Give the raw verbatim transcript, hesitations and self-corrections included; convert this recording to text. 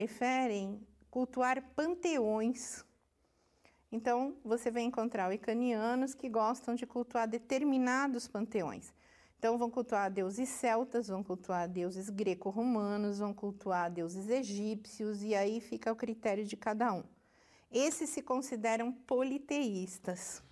preferem cultuar panteões. Então, você vai encontrar wicanianos que gostam de cultuar determinados panteões. Então, vão cultuar deuses celtas, vão cultuar deuses greco-romanos, vão cultuar deuses egípcios, e aí fica o critério de cada um. Esses se consideram politeístas.